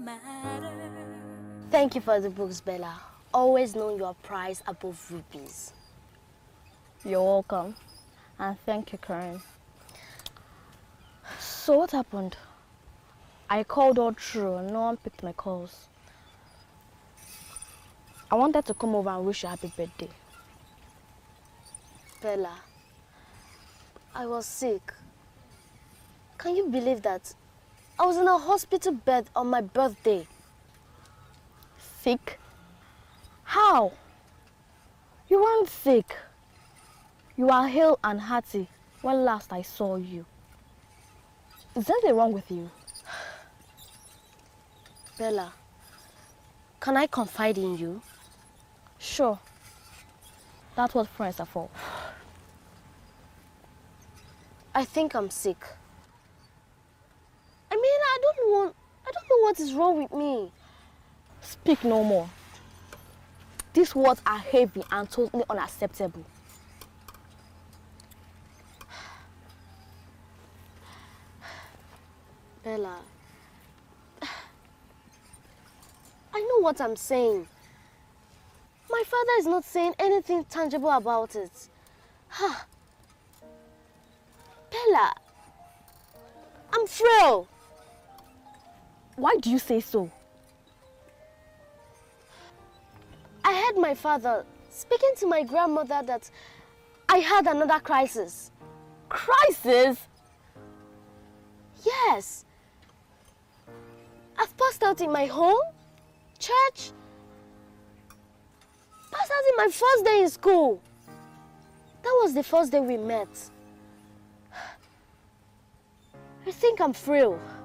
matter. Thank you for the books, Bella. Always know your prize above rupees. You're welcome. And thank you, Karen. So what happened? I called all through and no one picked my calls. I wanted to come over and wish you a happy birthday. Bella, I was sick. Can you believe that? I was in a hospital bed on my birthday. Sick? How? You weren't sick. You are hale and hearty when last I saw you. Is anything wrong with you? Bella, can I confide in you? Sure. That's what friends are for. I think I'm sick. I mean, I don't know what is wrong with me. Speak no more. These words are heavy and totally unacceptable. Bella, I know what I'm saying. My father is not saying anything tangible about it. Bella, I'm frail. Why do you say so? I heard my father speaking to my grandmother that I had another crisis. Crisis? Yes. I've passed out in my home, church, passed out in my first day in school. That was the first day we met. I think I'm frail.